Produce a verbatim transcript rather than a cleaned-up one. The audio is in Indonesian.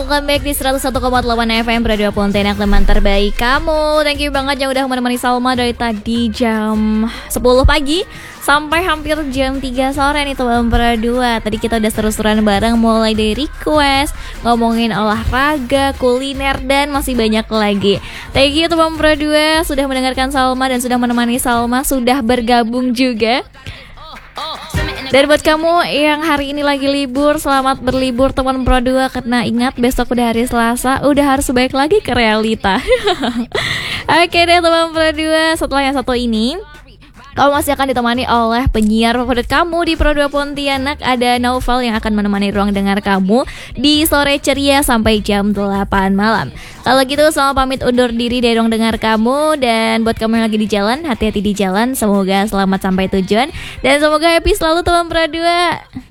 Welcome back di seratus satu koma delapan F M Radio Pontianak, teman terbaik kamu. Thank you banget yang udah menemani Salma dari tadi jam sepuluh pagi sampai hampir jam tiga sore nih teman berdua. Tadi kita udah seru-seruan bareng, mulai dari request, ngomongin olahraga, kuliner, dan masih banyak lagi. Thank you teman berdua sudah mendengarkan Salma dan sudah menemani Salma, sudah bergabung juga. Dan buat kamu yang hari ini lagi libur, selamat berlibur teman Pro dua. Karena ingat besok udah hari Selasa, udah harus balik lagi ke realita. Oke deh teman Pro dua, setelah yang satu ini kamu masih akan ditemani oleh penyiar favorit kamu di Pro dua Pontianak. Ada Naufal yang akan menemani ruang dengar kamu di sore ceria sampai jam delapan malam. Kalau gitu sama pamit undur diri dari ruang dengar kamu. Dan buat kamu yang lagi di jalan, hati-hati di jalan. Semoga selamat sampai tujuan dan semoga happy selalu teman Pro dua.